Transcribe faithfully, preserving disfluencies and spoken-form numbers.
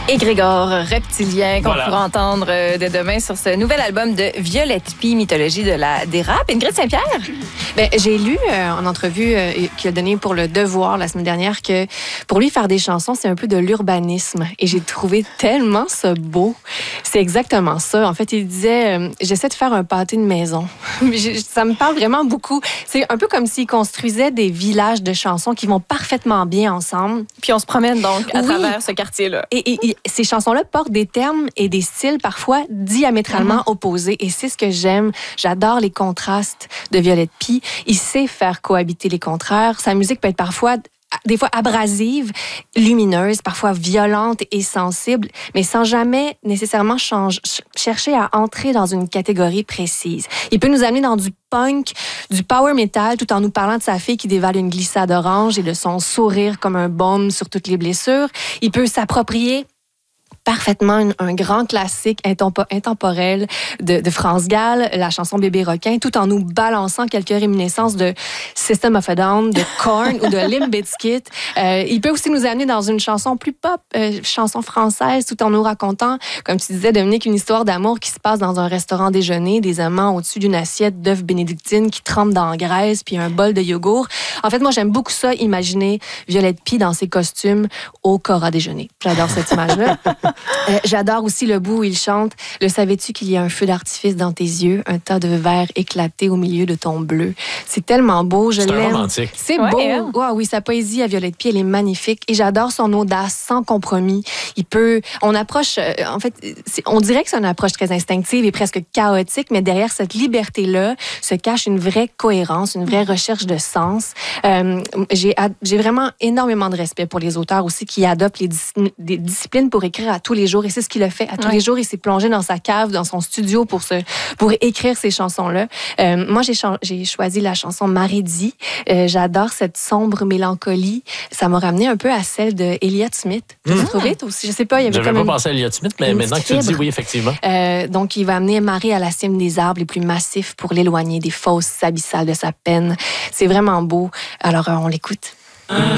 Et Grégor Reptilien, qu'on Voilà. pourra entendre euh, dès demain sur ce nouvel album de Violette Pie, Mythologie de la dérape. Ingrid Saint-Pierre? Ben, j'ai lu euh, en entrevue euh, qu'il a donné pour Le Devoir la semaine dernière que pour lui, faire des chansons, c'est un peu de l'urbanisme. Et j'ai trouvé tellement ça beau. C'est exactement ça. En fait, il disait, euh, j'essaie de faire un pâté de maison. Je- ça me parle vraiment beaucoup. C'est un peu comme s'il construisait des villages de chansons qui vont parfaitement bien ensemble. Puis on se promène donc à Oui. travers ce quartier-là. Et, et- et ces chansons-là portent des termes et des styles parfois diamétralement Mm-hmm. opposés. Et c'est ce que j'aime. J'adore les contrastes de Violette Pie. Il sait faire cohabiter les contraires. Sa musique peut être parfois des fois abrasive, lumineuse, parfois violente et sensible, mais sans jamais nécessairement change, ch- chercher à entrer dans une catégorie précise. Il peut nous amener dans du punk, du power metal, tout en nous parlant de sa fille qui dévale une glissade orange et de son sourire comme un baume sur toutes les blessures. Il peut s'approprier parfaitement une- un grand classique intempo- intemporel de, de France Gall, la chanson Bébé requin, tout en nous balançant quelques réminiscences de System of a Down, de Korn ou de Limp Bizkit. Euh, il peut aussi nous amener dans une chanson plus pop, euh, chanson française, tout en nous racontant, comme tu disais, Dominique, une histoire d'amour qui se passe dans un restaurant déjeuner, des amants au-dessus d'une assiette d'œufs bénédictines qui trempent dans la graisse, puis un bol de yogourt. En fait, moi, j'aime beaucoup ça, imaginer Violette Pie dans ses costumes au Cora déjeuner. J'adore cette image-là. Euh, j'adore aussi le bout où il chante « Le savais-tu qu'il y a un feu d'artifice dans tes yeux, un tas de verre éclaté au milieu de ton bleu? » C'est tellement beau, je C'est un l'aime. romantique. C'est Ouais, beau. hein? Ouais, oui, sa poésie à Violette Pie, elle est magnifique. Et j'adore son audace, sans compromis. Il peut... On approche... euh, en fait, c'est- on dirait que c'est une approche très instinctive et presque chaotique, mais derrière cette liberté-là se cache une vraie cohérence, une vraie recherche de sens. Euh, j'ai, ad- j'ai vraiment énormément de respect pour les auteurs aussi qui adoptent les dis- des disciplines pour écrire à tous les jours. Et c'est ce qu'il a fait. À tous Ouais. les jours, il s'est plongé dans sa cave, dans son studio pour, se, pour écrire ces chansons-là. Euh, moi, j'ai, chan- j'ai choisi la chanson Marédie. Euh, j'adore cette sombre mélancolie. Ça m'a ramené un peu à celle de Elliott Smith. Tu l'as trouvé, toi aussi? Je sais pas, il y avait J'avais comme pas une... pensé à Elliott Smith, mais une maintenant que petite tu le dis, fibre. oui, effectivement. Euh, donc, il va amener Marie à la cime des arbres les plus massifs pour l'éloigner des fosses abyssales de sa peine. C'est vraiment beau. Alors, euh, on l'écoute.